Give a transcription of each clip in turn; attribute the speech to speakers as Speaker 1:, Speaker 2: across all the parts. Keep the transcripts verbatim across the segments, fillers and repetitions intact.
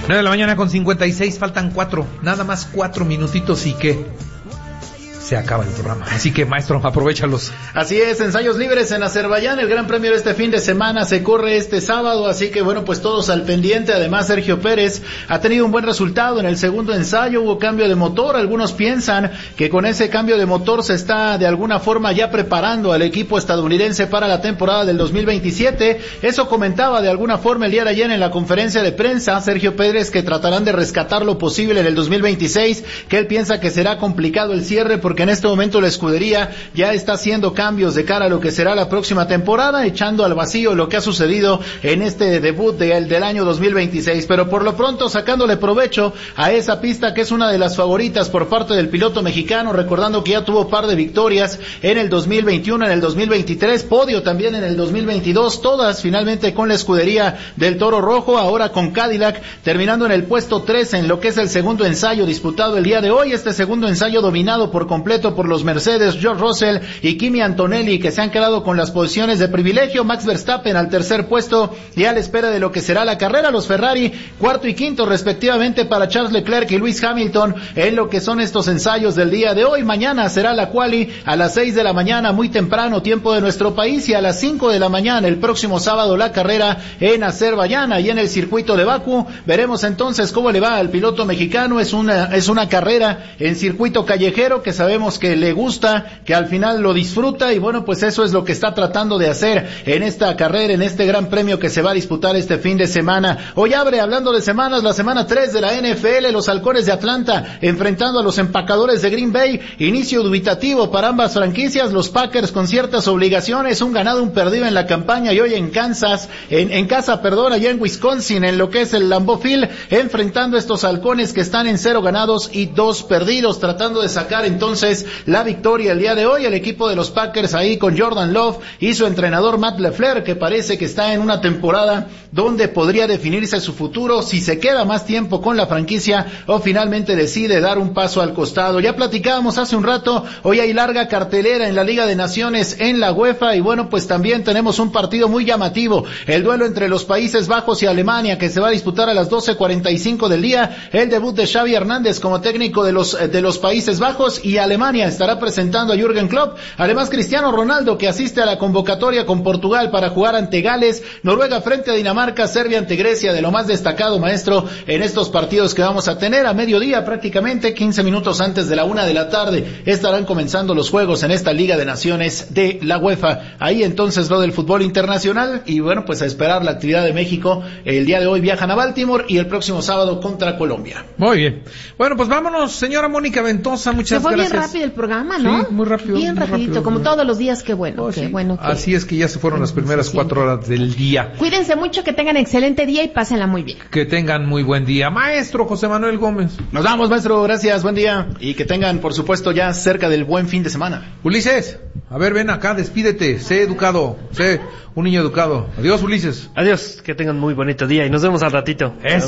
Speaker 1: nueve de la mañana con cincuenta y seis, faltan cuatro, nada más cuatro minutitos y que se acaba el programa. Así que, maestro, aprovéchalos.
Speaker 2: Así es, ensayos libres en Azerbaiyán. El Gran Premio de este fin de semana se corre este sábado, así que bueno, pues todos al pendiente. Además, Sergio Pérez ha tenido un buen resultado en el segundo ensayo. Hubo cambio de motor. Algunos piensan que con ese cambio de motor se está de alguna forma ya preparando al equipo estadounidense para la temporada del dos mil veintisiete. Eso comentaba de alguna forma el día de ayer en la conferencia de prensa Sergio Pérez, que tratarán de rescatar lo posible en el dos mil veintiséis, que él piensa que será complicado el cierre porque en este momento la escudería ya está haciendo cambios de cara a lo que será la próxima temporada, echando al vacío lo que ha sucedido en este debut del, del año dos mil veintiséis, pero por lo pronto sacándole provecho a esa pista que es una de las favoritas por parte del piloto mexicano, recordando que ya tuvo par de victorias en el dos mil veintiuno, en el dos mil veintitrés, podio también en el dos mil veintidós, todas finalmente con la escudería del Toro Rojo, ahora con Cadillac, terminando en el puesto tres en lo que es el segundo ensayo disputado el día de hoy, este segundo ensayo dominado por completo por los Mercedes, George Russell y Kimi Antonelli, que se han quedado con las posiciones de privilegio. Max Verstappen al tercer puesto y a la espera de lo que será la carrera. Los Ferrari cuarto y quinto respectivamente para Charles Leclerc y Lewis Hamilton en lo que son estos ensayos del día de hoy. Mañana será la quali a las seis de la mañana, muy temprano tiempo de nuestro país, y a las cinco de la mañana el próximo sábado la carrera en Azerbaiyán y en el circuito de Bakú. Veremos entonces cómo le va al piloto mexicano. Es una es una carrera en circuito callejero que sabemos que le gusta, que al final lo disfruta, y bueno, pues eso es lo que está tratando de hacer en esta carrera, en este gran premio que se va a disputar este fin de semana. Hoy abre, hablando de semanas, la semana tres de la N F L, los Halcones de Atlanta enfrentando a los Empacadores de Green Bay. Inicio dubitativo para ambas franquicias, los Packers con ciertas obligaciones, un ganado, un perdido en la campaña, y hoy en Kansas, en, en casa, perdón, allá en Wisconsin, en lo que es el Lambeau Field, enfrentando a estos Halcones que están en cero ganados y dos perdidos, tratando de sacar entonces la victoria el día de hoy. El equipo de los Packers ahí con Jordan Love y su entrenador Matt LaFleur, que parece que está en una temporada donde podría definirse su futuro, si se queda más tiempo con la franquicia o finalmente decide dar un paso al costado. Ya platicábamos hace un rato, hoy hay larga cartelera en la Liga de Naciones en la UEFA, y bueno, pues también tenemos un partido muy llamativo, el duelo entre los Países Bajos y Alemania, que se va a disputar a las doce cuarenta y cinco del día, el debut de Xavi Hernández como técnico de los de los Países Bajos, y Alemania estará presentando a Jürgen Klopp. Además, Cristiano Ronaldo, que asiste a la convocatoria con Portugal para jugar ante Gales, Noruega frente a Dinamarca, Serbia ante Grecia, de lo más destacado, maestro, en estos partidos que vamos a tener a mediodía, prácticamente quince minutos antes de la una de la tarde, estarán comenzando los juegos en esta Liga de Naciones de la UEFA. Ahí entonces lo del fútbol internacional, y bueno, pues a esperar la actividad de México. El día de hoy viajan a Baltimore y el próximo sábado contra Colombia.
Speaker 1: Muy bien. Bueno, pues vámonos, señora Mónica Ventosa, muchas
Speaker 3: Se fue
Speaker 1: gracias.
Speaker 3: Bien rápido el programa, ¿no?
Speaker 1: Sí, muy rápido.
Speaker 3: Bien
Speaker 1: muy
Speaker 3: rapidito,
Speaker 1: rápido,
Speaker 3: como
Speaker 1: muy...
Speaker 3: todos los días, qué bueno,
Speaker 1: oh,
Speaker 3: qué
Speaker 1: sí.
Speaker 3: bueno. Que...
Speaker 1: Así es que ya se fueron las primeras cuatro horas del día.
Speaker 3: Cuídense mucho, que tengan excelente día y pásenla muy bien.
Speaker 1: Que tengan muy buen día. Maestro José Manuel Gómez.
Speaker 2: Nos vamos, maestro, gracias, buen día, y que tengan, por supuesto, ya cerca del buen fin de semana.
Speaker 1: Ulises, a ver, ven acá, despídete, sé educado, sé un niño educado. Adiós, Ulises.
Speaker 4: Adiós, que tengan muy bonito día y nos vemos al ratito.
Speaker 1: ¡Eso!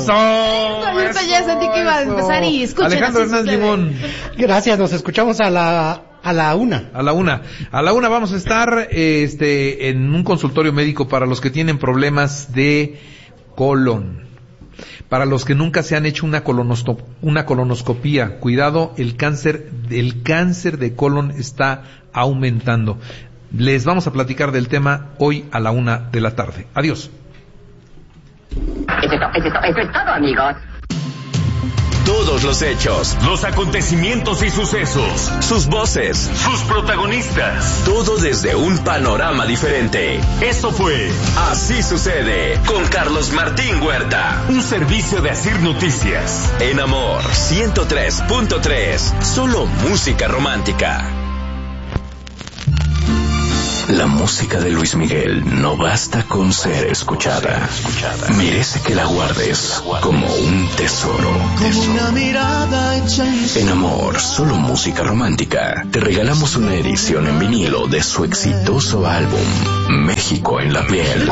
Speaker 3: Eso, ya sentí que iba a empezar y escuchen.
Speaker 1: Alejandro Hernández Limón.
Speaker 5: Gracias, nos escuchamos a la a la una.
Speaker 1: A la una. A la una vamos a estar este en un consultorio médico para los que tienen problemas de colon. Para los que nunca se han hecho una colonosto- una colonoscopía, cuidado, el cáncer, el cáncer de colon está aumentando. Les vamos a platicar del tema hoy a la una de la tarde. Adiós.
Speaker 6: Eso es, to- eso es to- eso es todo, amigos.
Speaker 7: Todos los hechos,
Speaker 8: los acontecimientos y sucesos,
Speaker 7: sus voces,
Speaker 8: sus protagonistas.
Speaker 7: todo desde un panorama diferente.
Speaker 8: Esto fue
Speaker 7: Así sucede con Carlos Martín Huerta.
Speaker 8: un servicio de Asir Noticias.
Speaker 7: En Amor ciento tres punto tres, solo música romántica. La música de Luis Miguel no basta con ser escuchada. Merece que la guardes como un tesoro. En Amor, solo música romántica, te regalamos una edición en vinilo de su exitoso álbum México en la piel,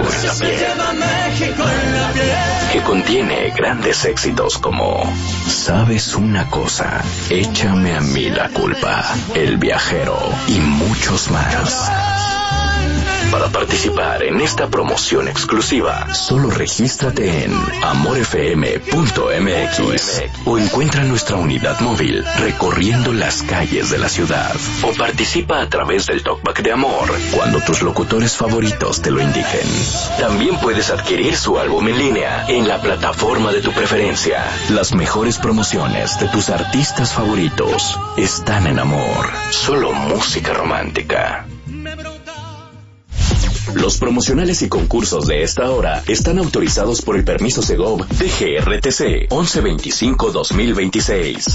Speaker 7: que contiene grandes éxitos como Sabes una cosa, Échame a mí la culpa, El viajero y muchos más. Para participar en esta promoción exclusiva, solo regístrate en amor f m punto m x o encuentra nuestra unidad móvil recorriendo las calles de la ciudad. O participa a través del Talkback de Amor cuando tus locutores favoritos te lo indiquen. También puedes adquirir su álbum en línea en la plataforma de tu preferencia. Las mejores promociones de tus artistas favoritos están en Amor. Solo música romántica. Los promocionales y concursos de esta hora están autorizados por el permiso Segov de G R T C once veinticinco dos mil veintiséis.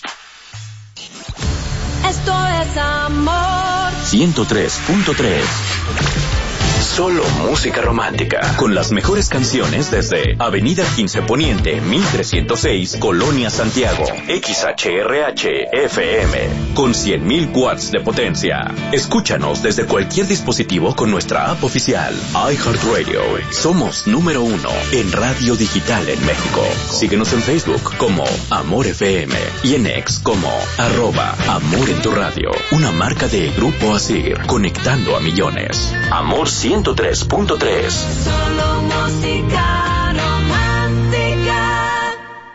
Speaker 9: Esto es Amor
Speaker 7: ciento tres punto tres. Solo música romántica, con las mejores canciones desde Avenida quince Poniente, mil trescientos seis, Colonia Santiago, X H R H F M, con cien mil watts de potencia. Escúchanos desde cualquier dispositivo con nuestra app oficial, iHeartRadio. Somos número uno en radio digital en México. Síguenos en Facebook como Amor F M y en X como arroba Amor en tu Radio, una marca de Grupo Asir, conectando a millones. Amor ciento tres punto tres.
Speaker 9: Solo música romántica.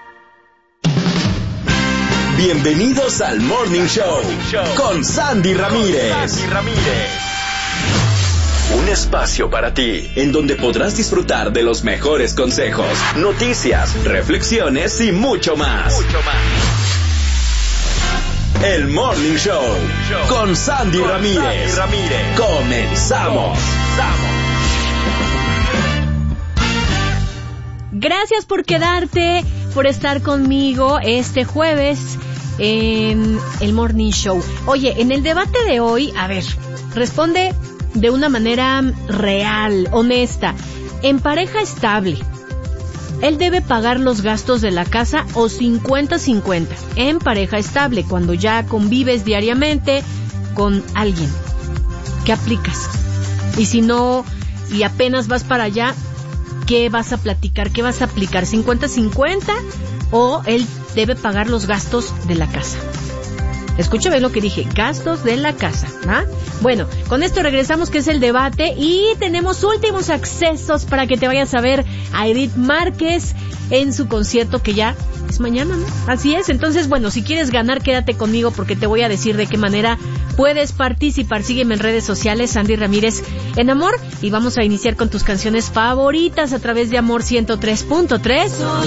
Speaker 7: Bienvenidos al Morning Show con Sandy Ramírez. Un espacio para ti, en donde podrás disfrutar de los mejores consejos, noticias, reflexiones y mucho más. El Morning Show con Sandy Ramírez. Comenzamos.
Speaker 3: Gracias por quedarte, por estar conmigo este jueves en el Morning Show. Oye, en el debate de hoy, a ver, responde de una manera real, honesta. En pareja estable, ¿él debe pagar los gastos de la casa o cincuenta cincuenta? En pareja estable, cuando ya convives diariamente con alguien. ¿Qué aplicas? Y si no, y apenas vas para allá, ¿qué vas a platicar? ¿Qué vas a aplicar? ¿cincuenta cincuenta? ¿O él debe pagar los gastos de la casa? Escucha bien lo que dije, gastos de la casa, ¿ah? Bueno, con esto regresamos, que es el debate, y tenemos últimos accesos para que te vayas a ver a Edith Márquez en su concierto, que ya es mañana, ¿no? Así es. Entonces, bueno, si quieres ganar, quédate conmigo porque te voy a decir de qué manera puedes participar. Sígueme en redes sociales, Sandy Ramírez en Amor, y vamos a iniciar con tus canciones favoritas a través de Amor ciento tres punto tres.